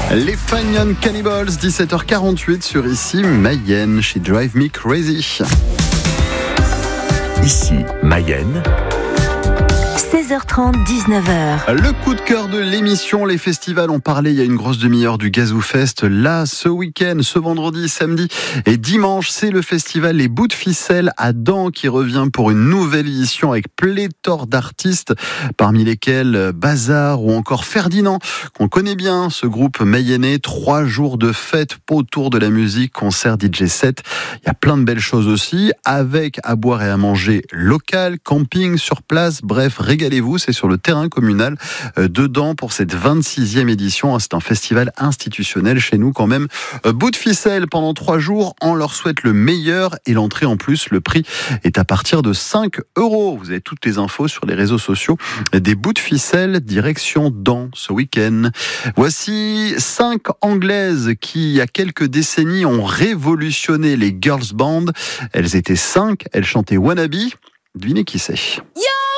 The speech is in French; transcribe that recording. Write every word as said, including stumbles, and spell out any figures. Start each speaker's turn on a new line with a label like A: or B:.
A: Les Fagnon Cannibals, dix-sept heures quarante-huit sur ici Mayenne, chez Drive Me Crazy.
B: Ici Mayenne.
C: seize heures trente, dix-neuf heures.
A: Le coup de cœur de l'émission, les festivals. On parlait il y a une grosse demi-heure du Gazou Fest. Là, ce week-end, ce vendredi, samedi et dimanche, c'est le festival Les Bouts de Ficelle à Dampes qui revient pour une nouvelle édition avec pléthore d'artistes, parmi lesquels Bazar ou encore Ferdinand, qu'on connaît bien, ce groupe mayennais. Trois jours de fête autour de la musique, concert, D J set. Il y a plein de belles choses aussi, avec à boire et à manger local, camping sur place, bref, régalez-vous, c'est sur le terrain communal euh, de Dampes pour cette vingt-sixième édition. C'est un festival institutionnel chez nous quand même. Euh, Bout de ficelle pendant trois jours, on leur souhaite le meilleur et l'entrée en plus, le prix est à partir de cinq euros. Vous avez toutes les infos sur les réseaux sociaux des Bouts de ficelle, direction Dampes ce week-end. Voici cinq Anglaises qui, il y a quelques décennies, ont révolutionné les girls bands. Elles étaient cinq, elles chantaient Wannabe. Devinez qui c'est.
D: Yeah!